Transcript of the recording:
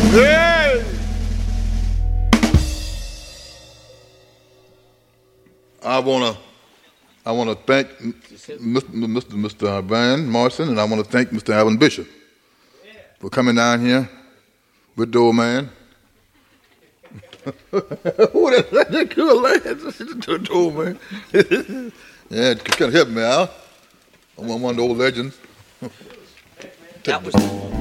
Hey! I wanna thank Mr. Van Morrison, and I want to thank Mr. Allen Bishop for coming down here with the old man. Who that good lad? The old man. Yeah, kind of help me out. I'm one of the old legends. That was